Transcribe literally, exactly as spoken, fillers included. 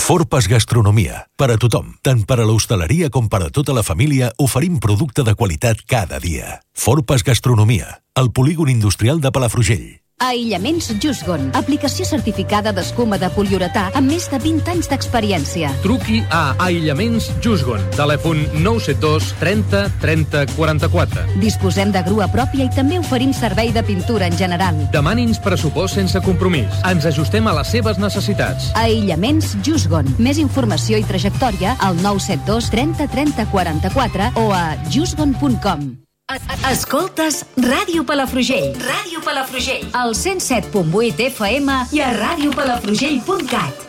Forpas Gastronomia. Per a tothom, tant per a l'hostaleria com per a tota la família, oferim producte de qualitat cada dia. Forpas Gastronomia, al polígon industrial de Palafrugell. Aïllaments Jusgon, aplicació certificada d'escuma de poliuretà amb més de vint anys d'experiència. Truqui a Aïllaments Jusgon. Telèfon nou set dos trenta trenta quaranta-quatre. Disposem de grua pròpia i també oferim servei de pintura en general. Demani'ns pressupost sense compromís. Ens ajustem a les seves necessitats. Aïllaments Jusgon. Més informació i trajectòria al nou set dos trenta trenta quaranta-quatre o a jusgon punt com. Escoltes Ràdio Palafrugell. Ràdio Palafrugell. Al cent set punt vuit F M i a ràdio palafrugell punt cat.